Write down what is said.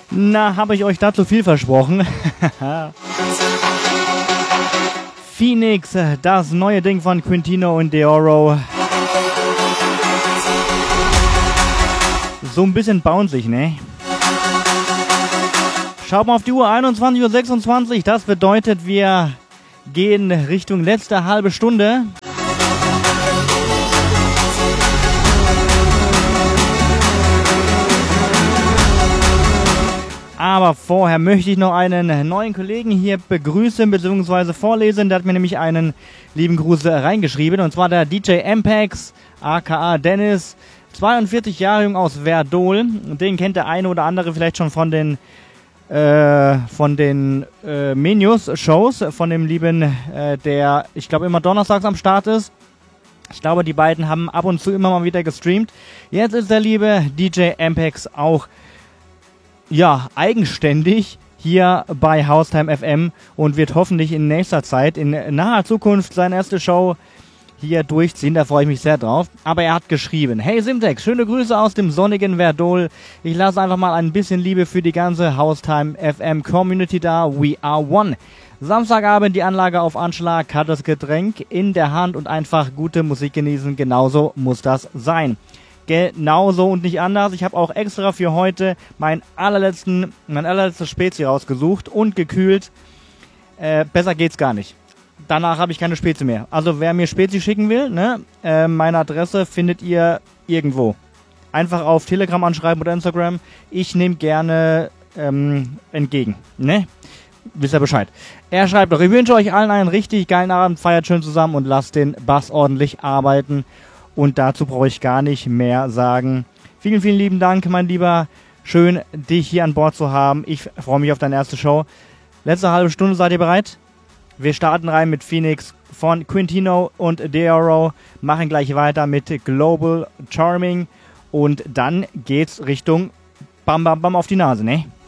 Na, habe ich euch da zu viel versprochen? Phoenix, das neue Ding von Quintino und Deoro. So ein bisschen bouncig, ne? Schaut mal auf die Uhr, 21:26 Uhr. Das bedeutet, wir gehen Richtung letzte halbe Stunde. Aber vorher möchte ich noch einen neuen Kollegen hier begrüßen bzw. vorlesen. Der hat mir nämlich einen lieben Gruß reingeschrieben. Und zwar der DJ Ampex, aka Dennis, 42 Jahre jung aus Verdol. Den kennt der eine oder andere vielleicht schon von den Menius-Shows. Von dem lieben, der, ich glaube, immer donnerstags am Start ist. Ich glaube, die beiden haben ab und zu immer mal wieder gestreamt. Jetzt ist der liebe DJ Ampex auch eigenständig hier bei Haustime FM und wird hoffentlich in nächster Zeit, in naher Zukunft, seine erste Show hier durchziehen. Da freue ich mich sehr drauf. Aber er hat geschrieben: Hey Simtex, schöne Grüße aus dem sonnigen Verdol. Ich lasse einfach mal ein bisschen Liebe für die ganze Haustime FM Community da. We are one. Samstagabend die Anlage auf Anschlag, kaltes Getränk in der Hand und einfach gute Musik genießen. Genauso muss das sein. Genauso und nicht anders. Ich habe auch extra für heute mein allerletztes Spezi rausgesucht und gekühlt. Besser geht's gar nicht. Danach habe ich keine Spezi mehr. Also wer mir Spezi schicken will, ne, meine Adresse findet ihr irgendwo. Einfach auf Telegram anschreiben oder Instagram. Ich nehme gerne entgegen. Ne? Wisst ihr Bescheid. Er schreibt doch: Ich wünsche euch allen einen richtig geilen Abend. Feiert schön zusammen und lasst den Bass ordentlich arbeiten. Und dazu brauche ich gar nicht mehr sagen. Vielen, vielen lieben Dank, mein Lieber. Schön, dich hier an Bord zu haben. Ich freue mich auf deine erste Show. Letzte halbe Stunde, seid ihr bereit? Wir starten rein mit Phoenix von Quintino und Deoro. Machen gleich weiter mit Global Charming. Und dann geht's Richtung Bam Bam Bam auf die Nase, ne?